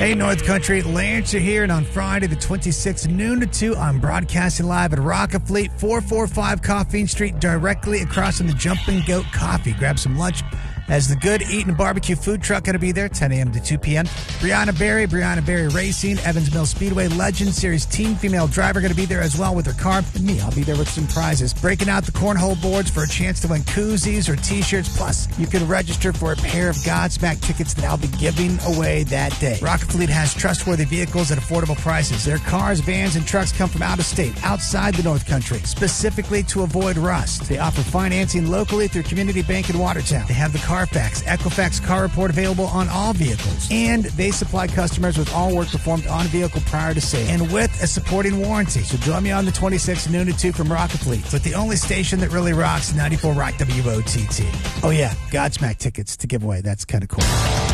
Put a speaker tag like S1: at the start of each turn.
S1: Hey, North Country, Lance are here, and on Friday the 26th, noon to 2, I'm broadcasting live at Rocket Fleet, 445 Coffee Street, directly across from the Jumping Goat Coffee. Grab some lunch, as the Good Eatin' Barbecue food truck going to be there, 10 a.m. to 2 p.m. Brianna Berry Racing, Evans Mill Speedway Legend Series Team Female Driver going to be there as well with her car. And me, I'll be there with some prizes. Breaking out the cornhole boards for a chance to win koozies or t-shirts. Plus, you can register for a pair of Godsmack tickets that I'll be giving away that day. Rocket Fleet has trustworthy vehicles at affordable prices. Their cars, vans, and trucks come from out of state, outside the North Country, specifically to avoid rust. They offer financing locally through Community Bank in Watertown. They have the Carfax, Equifax car report available on all vehicles. And they supply customers with all work performed on vehicle prior to sale and with a supporting warranty. So join me on the 26th, noon to 2 from Rocket Fleet with the only station that really rocks, 94 Rock WOTT. Oh yeah, Godsmack tickets to give away. That's kind of cool.